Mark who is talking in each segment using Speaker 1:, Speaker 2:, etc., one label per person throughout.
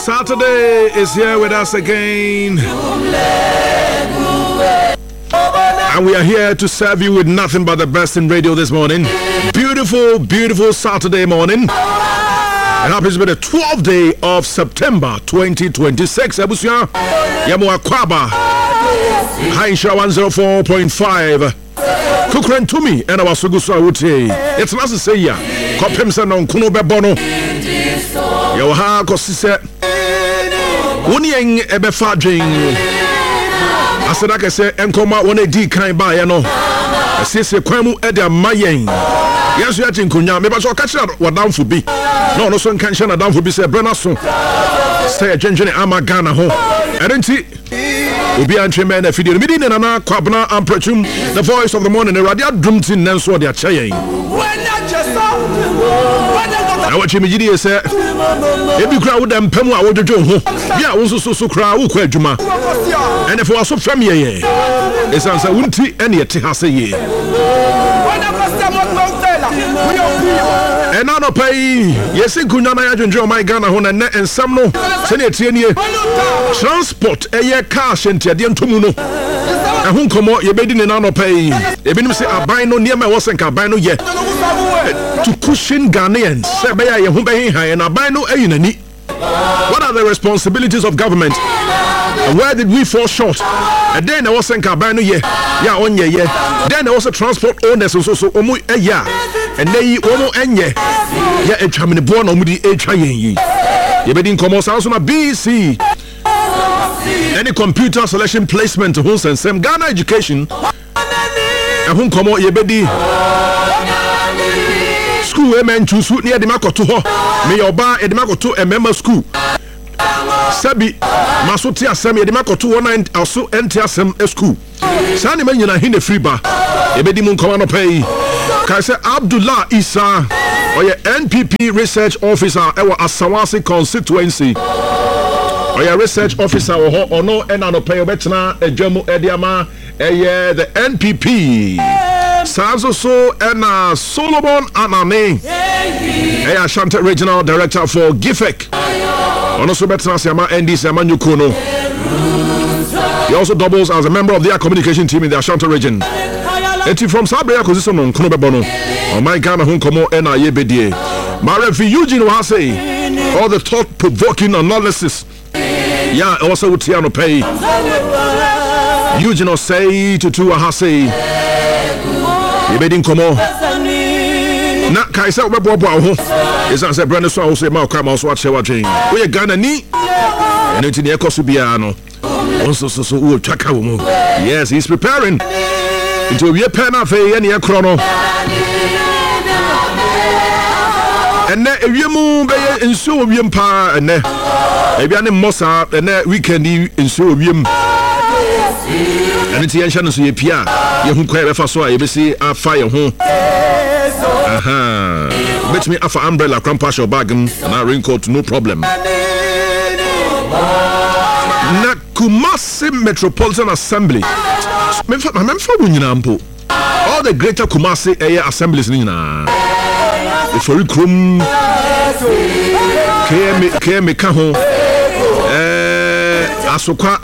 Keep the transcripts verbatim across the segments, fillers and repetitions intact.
Speaker 1: Saturday is here with us again. And we are here to serve you with nothing but the best in radio this morning. Beautiful, beautiful Saturday morning. It happens to be the twelfth day of September twenty twenty-six. Abusia, Yamu Akwaba, Hainsha one oh four point five. Kukren to me, and our Sugusa would say, it's not to say ya. Kopimson on Kuno Bebono. Yoha Kosise. Wunyang Ebefa Jing. I said, I can say, Enkoma one a D kind by, you know. I say, Kwamu Edia Mayang. Yes, you are in Kunya. Maybe I shall catch that what down for be. No, no, son can't shut down for be said, Brennason. Stay a gentleman, Amagana home. I didn't see. Ubi Ancheman, if you didn't mean in an Quabna and Pretum, the voice of the morning, the radio drums in Nanso, they are chaying. I watch him immediately say, if you crowd them, Pemu, I would do. Yeah, also so crowd, Quajuma. And if I was so familiar, it's answer wouldn't any at Tihase. And I don't pay. Yes, in Kunana, I enjoy my Ghana home and some no. Transport a year cash and Tiadian Tumuno. And whom come out, you're bedding in an pay. You've been say, I buy no near my wasn't a buy no yet. To cushion Ghanaians, Sabaya, whom pay high and I buy no a. What are the responsibilities of government? And where did we fall short? And then there was a cabano ye, yeah, on ye, yeah. Then there was a transport owners also so omu a ya. And they omo enye. Yeah, a chamini born on the H I ye. You bedding commerce house on a B C. Any computer selection placement to who's and same Ghana education. And whom come out ye beddy. School amen to suit near the Mako to her. May your bar at the Mako to a member school. Sabi Masutia Sami Edimako two one nine also enter some school. Sani Manina Hine Friba, Ebedimun Commando Pay. Kaisa Abdullah Isa, or your N P P research officer, our Asawasi constituency. Or your research officer or no Enano Pay Betna, a Jemu Ediama, a the N P P. Sanso so and Solomon Anane, a Ashanti Regional Director for GIFEC. Also better Sama N D Sama Nyukono. He also doubles as a member of their communication team in the Ashanti region. And from Sabria Position on Kuno Bebono. On my Ghana home como N I A B D A. Marefi Eugene Wase. All the thought provoking analysis. Yeah, also with Tiano Pay. Eugene say to two Ahase. Ebedin Komo. Na Kaisa Webo ho is as a brand so say ma kwama so ache wajen we ye Ghana ni eno ti ne ekoso bia no also so so wo twaka wo mu. Yes, he's preparing into we pen afa ye ne ekro no enne ewiemu be ye nso owiem pa enne ebia ne mosa enne weekend nso owiem enne ti ye hya no so ye pia ye hu kwa be fa so a ye be si afa ye ho. Aha. Bet me afa umbrella crampash your bag and I raincoat no problem. Na Kumasi Metropolitan Assembly. All the greater Kumasi area assemblies nina. Ifori Krum K M Kaho eh Asokwa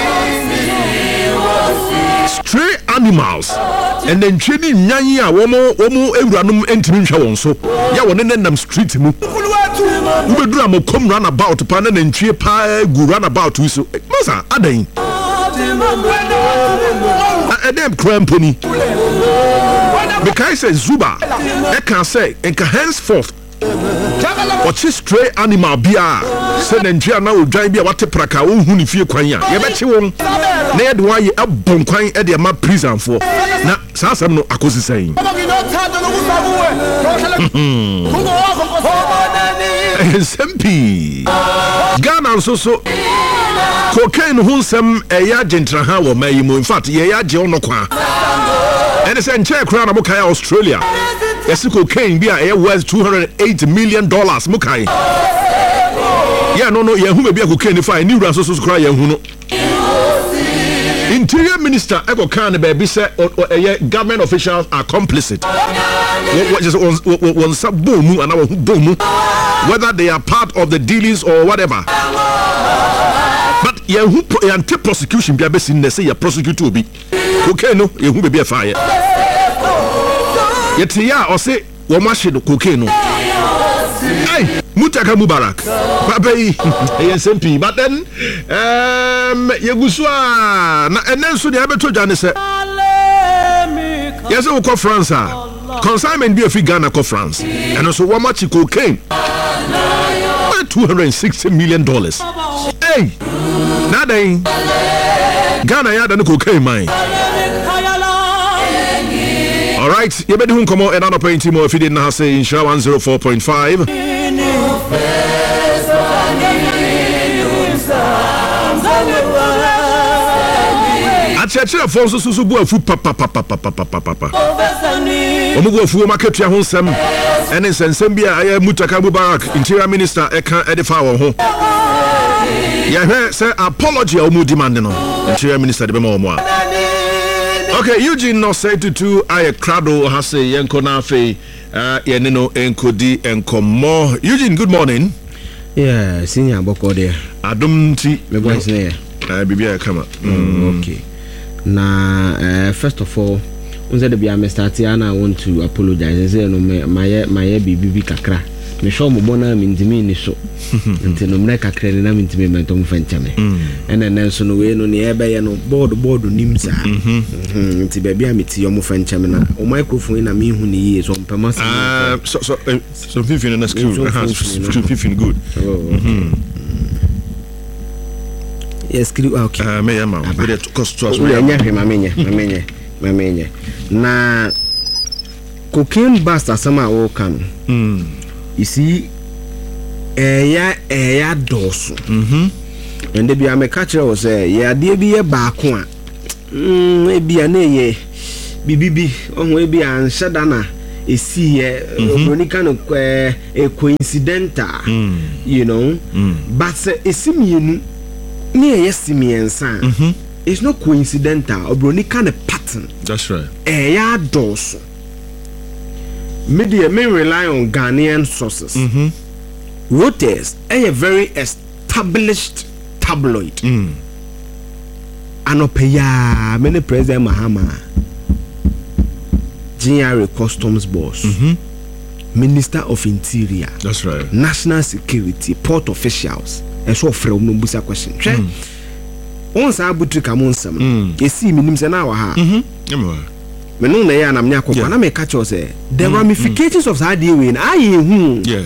Speaker 1: stray animals and then training nyanya womo womo ewuranum entimi nhwa won so ya won ne nam street mu ube dura mo come run about pa na ntwie pa gu run about we so masa adan adem cramponi because say Zuba e can say e can henceforth what is stray animal bia say Nigeria na odwan bia wate praka wo hu ni fie kwan ya ye be che won na ye de wa ye abon kwan e de ma prison for na sasam no akosi sein Sempi Ghana so so cocaine hu sem e ya gentra ha wo mai mu in fact ye ya je ono kwa and say nche kra na mo kai Australia yes cocaine bia e worth two hundred eighty million dollars mo kai yeah no no ye hu be bia cocaine fa ni wura so so kra ye hu no Interior Minister Ego Khan baby said government officials are complicit. What is one sub boom and our boom, whether they are part of the dealings or whatever. But yeah, who anti prosecution be a best in the say a prosecutor be okay, no, you will be a fire. Yet, yeah, or say, Wamashi cocaine. Hey, Mutaka Mubarak, Pape, S M P, but then, um, Yaguswa, and then so the other two Johnny said, yes, I will call France. Consignment be a free Ghana call France, and also Wamachi cocaine. two hundred sixty million dollars. Hey, nada Ghana ya da no cocaine mine. All right, you better come on and another point more if you didn't have say in Shah one oh four point five. Acheche Afonso susu bu afu papa papa papa papa papa. Omo bu afu market ya honsam ene sensem bia aye Mutaka Mubarak Interior Minister eka edifa wo ho. Ya he say apology omo demand no. Interior Minister de be mo mo. Okay, Eugene no say to two aye crado has say yenko na fe uh ye no enkodi enkomo. Eugene, good morning.
Speaker 2: Yeah, senior boko there.
Speaker 1: Adum ti
Speaker 2: me voice there.
Speaker 1: Uh bibia kama.
Speaker 2: Mm, okay. Na uh, first of all, unse de bia me start and I want to apologize. Say no me my my bibi kakra. Me show mo bona me ndimi ni so. Nti no mre kakra ni na me ndimi mentom fanchame. And then so no we no ne ebe ye no board board nim sa. Mhm. Nti bia bia me ti yo mo fanchame na o microphone na me hu ni ye so mpema sa.
Speaker 1: Ah so so so fifteen na screw. fifteen good. Mhm.
Speaker 2: Yes, screw okay.
Speaker 1: Ah me yama. We dey cost to us.
Speaker 2: We nya hwe mamenye, mamenye, mamenye. Na cocaine bust asama wo kan.
Speaker 1: Mm.
Speaker 2: You see, eya eya dosu.
Speaker 1: Mhm.
Speaker 2: And the bia me catch was say, yeah, dey be a baako a. Mm, e bia na ye bibibi, ohun e bia anhyeda na esi ye oni kind of a coincidental, you know. But esi mienu ni yes miensa.
Speaker 1: Mhm.
Speaker 2: It's not coincidental, or brony kind of pattern.
Speaker 1: That's right.
Speaker 2: Eya dosu. Media may rely on Ghanaian sources.
Speaker 1: Mhm.
Speaker 2: Reuters, a very established tabloid.
Speaker 1: Mm.
Speaker 2: Anopeya, many President Mahama, G R A Customs Boss,
Speaker 1: Mhm.
Speaker 2: Minister of Interior,
Speaker 1: That's right.
Speaker 2: National Security, Port officials, and so from Numbusa question. Once I put to come on some, you see, me say now, ha.
Speaker 1: Mhm.
Speaker 2: Me no na ya na mnya kokwa na me catch us say the ramifications of that deal in aye hu.
Speaker 1: Yeah.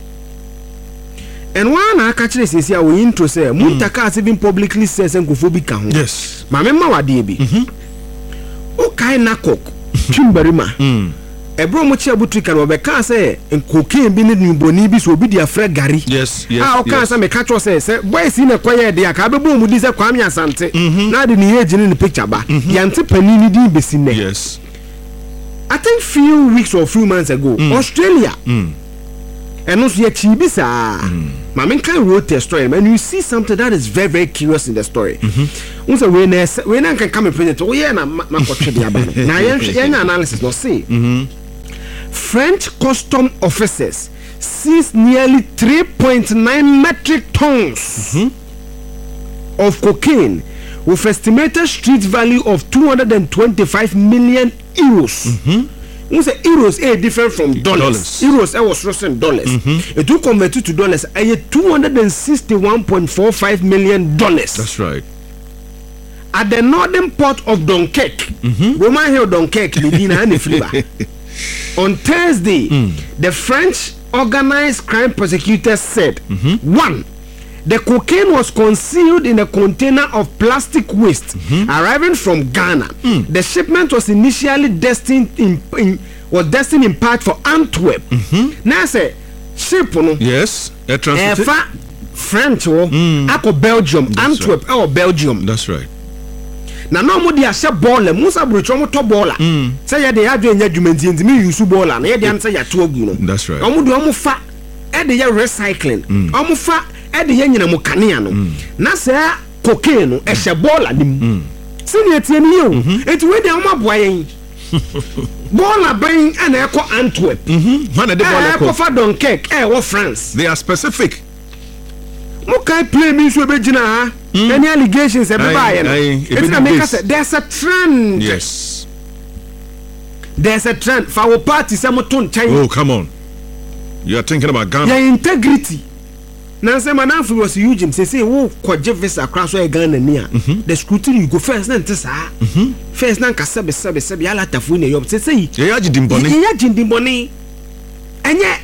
Speaker 2: And one na catch us say we intro say Mutaka has even publicly says enkofobia ka ho.
Speaker 1: Yes.
Speaker 2: Ma me ma wade bi. Mhm. O kai na kok. Twimbarima. Mm. Ebro mo chi abutrika no be ka say enkokin bi ne niboni bi so obi dia fra gari.
Speaker 1: Yes, yes.
Speaker 2: Ah o ka say me catch us say say boy si na kwaye de aka be bo mu di say Kwame Asante. Na de ne age ni picture ba. Yante panini di besi ne.
Speaker 1: Yes.
Speaker 2: I think few weeks or few months ago, mm. Australia, mm. and also Chibisa, Mamin can wrote a story, and you see something that is very, very curious in the story. Mm-hmm. So when when I can come and present, oh yeah, na now your analysis, no say. French custom officers seized nearly three point nine metric tons mm-hmm. of cocaine with estimated street value of two hundred twenty-five million euros. Mm-hmm. We say euros are different from dollars. dollars. Euros I was Russian dollars. Mm-hmm. It will convert to dollars. I two hundred sixty-one point four five million dollars.
Speaker 1: That's right.
Speaker 2: At the northern port of Dunkirk, mm-hmm. Roman Hill Dunkirk, Medina and Friba. On Thursday, mm. the French organized crime prosecutors said, mm-hmm. one, the cocaine was concealed in a container of plastic waste mm-hmm. arriving from Ghana. Mm. The shipment was initially destined in, in was destined in part for Antwerp. Mm-hmm. Now say ship no.
Speaker 1: Yes, a transport.
Speaker 2: Uh, French or mm. Ako Belgium, That's Antwerp right. or Belgium.
Speaker 1: That's right.
Speaker 2: Na no mo dia se baller musa brocho mo to baller say ya dey adwen nya dwumenti enti me use baller na ye dey answer ya to agu no.
Speaker 1: That's right.
Speaker 2: Omo do omo fa e dey recycling omo fa e dey nyina mo kanea no na say cocaine no e she baller nim senior tieni yo it we dey am boy yen ball aban and e ko Antwerp
Speaker 1: mhm man dey ball
Speaker 2: e ko fa Dunkirk e wo France.
Speaker 1: They are specific.
Speaker 2: Mo kai play me so be gina ha any allegations e be buy no it's na make us there's a trend.
Speaker 1: Yes,
Speaker 2: there's a trend for our party say mo ton chan.
Speaker 1: Oh come on, you are thinking about Ghana.
Speaker 2: Your integrity na say manafo was huge say say wo kwaje visa cross o Ghana ni a the scrutiny you go first na ntesa mhm first na nka sebe sebe sebe ala tafu ne yob say say
Speaker 1: ye ya jidimboni
Speaker 2: ye ya jidimboni enye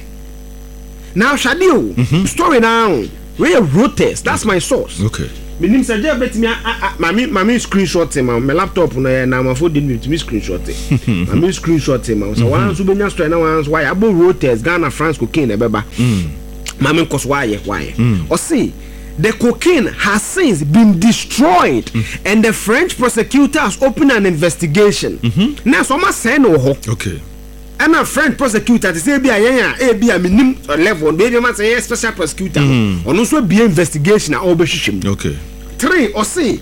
Speaker 2: now shadio story now we wrote test that's my source.
Speaker 1: Okay,
Speaker 2: minim say je bet me mami mami screenshot ma my laptop na na my phone didn't me screenshot mami screenshot ma so wan so benya story na wan so why abo wrote test Ghana France cocaine e beba Mama cause why why or see the cocaine has since been destroyed mm. and the French prosecutor has opened an investigation. Mm-hmm. Now so much say no ho. Okay. And a French prosecutor to say be a yeah be a minimum level be a say special prosecutor on also be investigation at Obeshishim. Okay. Three or see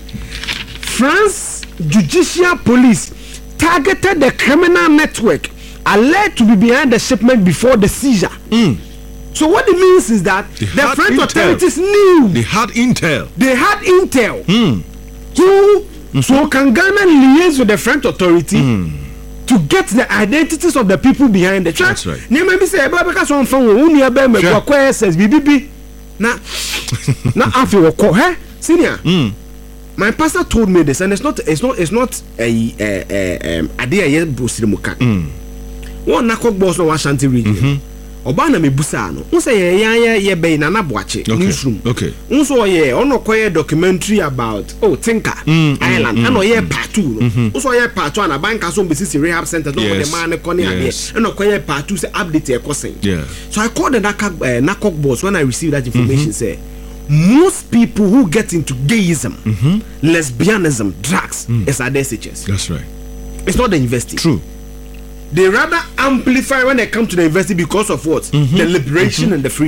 Speaker 2: France judicial police targeted the criminal network alleged to be behind the shipment before the seizure. Mm. So what it means is that they the French intel. authorities knew
Speaker 1: they had intel.
Speaker 2: They had intel.
Speaker 1: Mm.
Speaker 2: Who mm-hmm. so can Ghana liaise with the French authority mm. to get the identities of the people behind the track?
Speaker 1: That's right.
Speaker 2: Near maybe say about because on phone who near them go says B B B. Na na after we call her senior. Mm. My pastor told me this, and it's not it's not it's not a a a um idea yet Brusilimuka. Mm. One nakok boss no Ashanti region. Mm-hmm. Obana me busa no unse ye ye ye be na na boache newsroom okay unso ye ono koye documentary about oh Tinker mm, Island mm, and mm, ye part two no mm-hmm. unso ye part two na bank so be rehab center no yes. the man ko ne ade ono koye part two say update e kosen yeah so I called the nakok uh, nakok boss when I received that information. Mm-hmm. Say most people who get into gayism mm-hmm. lesbianism drugs mm. is at the S H S. That's right. It's not the university. True. They rather amplify when they come to the university because of what? Mm-hmm. The liberation mm-hmm. and the freedom.